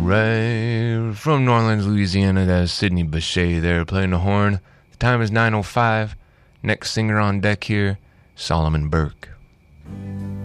right. From New Orleans, Louisiana, that's Sidney Bechet there playing the horn. The time is 9:05. Next singer on deck here, Solomon Burke.